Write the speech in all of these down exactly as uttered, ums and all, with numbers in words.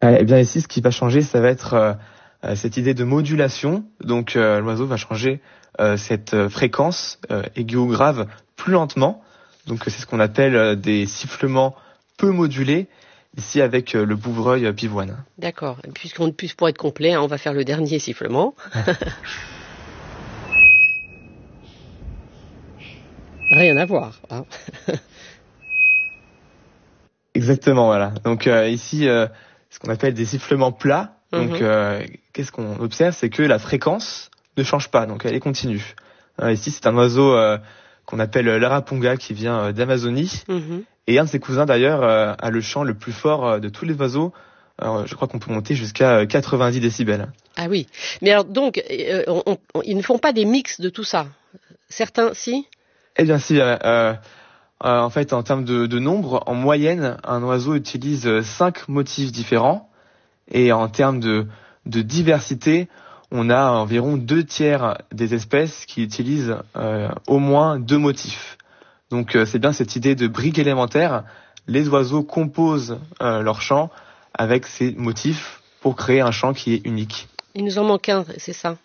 Euh, eh bien ici, ce qui va changer, ça va être euh, cette idée de modulation. Donc euh, l'oiseau va changer euh, cette euh, fréquence euh, aiguë ou grave plus lentement. Donc c'est ce qu'on appelle euh, des sifflements peu modulés, ici avec euh, le bouvreuil euh, pivoine. D'accord. Puisqu'on puisse pour être complet, hein, on va faire le dernier sifflement. Rien à voir. Hein. Exactement, voilà. Donc euh, ici, euh, ce qu'on appelle des sifflements plats. Donc Mm-hmm. euh, qu'est-ce qu'on observe, c'est que la fréquence ne change pas, donc elle est continue. Euh, ici, c'est un oiseau euh, qu'on appelle l'araponga qui vient euh, d'Amazonie. Mm-hmm. Et un de ses cousins d'ailleurs euh, a le chant le plus fort euh, de tous les oiseaux. Alors, je crois qu'on peut monter jusqu'à euh, quatre-vingt-dix décibels. Ah oui. Mais alors donc, euh, on, on, ils ne font pas des mix de tout ça. Certains, si. Eh bien si, euh, euh, euh, en fait, en termes de, de nombre, en moyenne, un oiseau utilise euh, cinq motifs différents. Et en termes de, de diversité, on a environ deux tiers des espèces qui utilisent euh, au moins deux motifs. Donc euh, c'est bien cette idée de brique élémentaire. Les oiseaux composent euh, leur chant avec ces motifs pour créer un chant qui est unique. Il nous en manque un, c'est ça.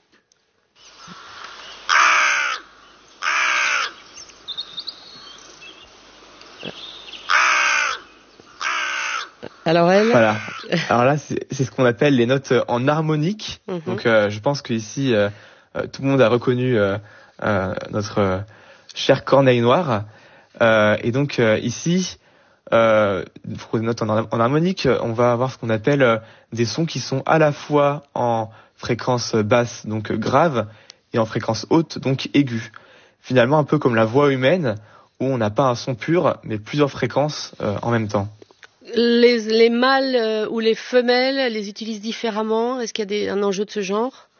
Alors elle. Voilà. Alors là, c'est, c'est ce qu'on appelle les notes en harmonique. Mm-hmm. Donc euh, je pense qu'ici, euh, euh, tout le monde a reconnu euh, euh, notre euh, cher corneille noir. Euh, et donc euh, ici, euh, pour les notes en, en harmonique, on va avoir ce qu'on appelle euh, des sons qui sont à la fois en fréquence basse, donc grave, et en fréquence haute, donc aiguë. Finalement, un peu comme la voix humaine, où on n'a pas un son pur, mais plusieurs fréquences euh, en même temps. Les, les mâles euh, ou les femelles les utilisent différemment. Est-ce qu'il y a des, un enjeu de ce genre?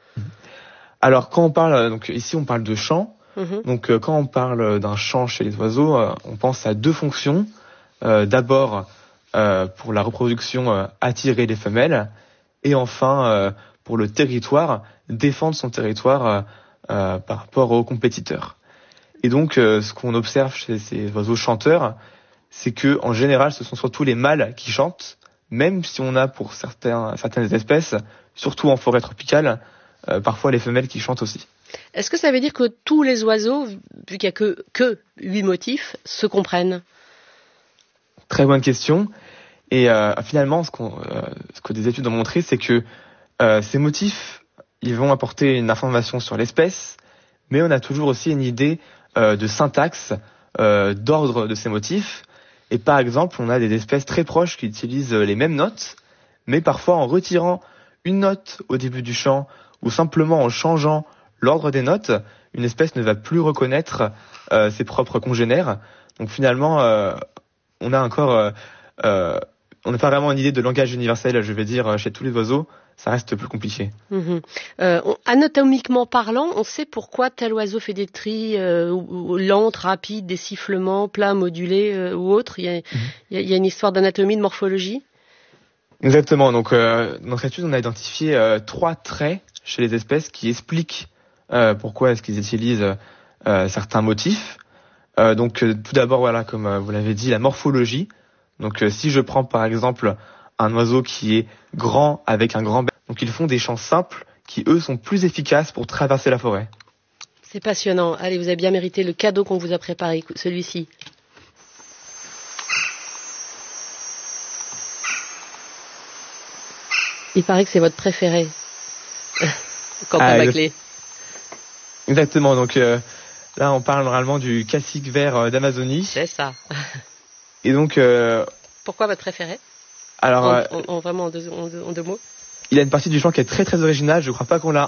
Alors quand on parle, donc ici on parle de chant. Mm-hmm. Donc euh, quand on parle d'un chant chez les oiseaux, euh, on pense à deux fonctions. Euh, d'abord euh, pour la reproduction, euh, attirer les femelles, et enfin euh, pour le territoire, défendre son territoire euh, euh, par rapport aux compétiteurs. Et donc euh, ce qu'on observe chez ces oiseaux chanteurs, c'est que en général ce sont surtout les mâles qui chantent, même si on a pour certains, certaines espèces, surtout en forêt tropicale, euh, parfois les femelles qui chantent aussi. Est-ce que ça veut dire que tous les oiseaux, vu qu'il n'y a que, que huit motifs, se comprennent? Très bonne question. Et euh, finalement, ce, qu'on, euh, ce que des études ont montré, c'est que euh, ces motifs, ils vont apporter une information sur l'espèce, mais on a toujours aussi une idée euh, de syntaxe, euh, d'ordre de ces motifs. Et par exemple, on a des espèces très proches qui utilisent les mêmes notes, mais parfois en retirant une note au début du chant, ou simplement en changeant l'ordre des notes, une espèce ne va plus reconnaître euh, ses propres congénères. Donc finalement, euh, on a encore, euh, euh, on n'a pas vraiment une idée de langage universel, je vais dire, chez tous les oiseaux. Ça reste plus compliqué. Mmh. Euh, on, anatomiquement parlant, on sait pourquoi tel oiseau fait des tris euh, ou, ou lentes, rapides, des sifflements, plats, modulés euh, ou autres. Il y a, mmh. il y a, il y a une histoire d'anatomie, de morphologie. Exactement. Donc, euh, dans cette étude, on a identifié euh, trois traits chez les espèces qui expliquent euh, pourquoi est-ce qu'ils utilisent euh, certains motifs. Euh, donc, euh, tout d'abord, voilà, comme euh, vous l'avez dit, la morphologie. Donc, euh, si je prends par exemple un oiseau qui est grand avec un grand bec, donc ils font des chants simples qui, eux, sont plus efficaces pour traverser la forêt. C'est passionnant. Allez, vous avez bien mérité le cadeau qu'on vous a préparé, celui-ci. Il paraît que c'est votre préféré. Quentin ah, Baclé. Exactement. Donc euh, là, on parle normalement du cacique vert euh, d'Amazonie. C'est ça. Et donc... Euh, pourquoi votre préféré? Alors, en, en, en vraiment en deux, en, deux, en deux mots. Il a une partie du chant qui est très très originale. Je ne crois pas qu'on l'a